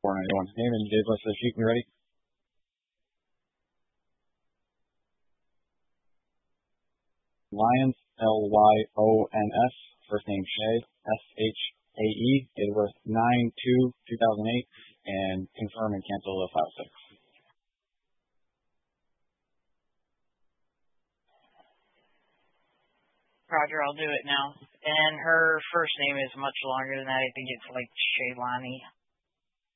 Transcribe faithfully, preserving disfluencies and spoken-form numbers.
four ninety-one. Name and date of birth for the sheet. We ready? Lyons, L Y O N S. First name Shay, S H A E. Date of birth nine two two thousand eight. And confirm and cancel the file six. Roger, I'll do it now. And her first name is much longer than that. I think it's like Shaylani.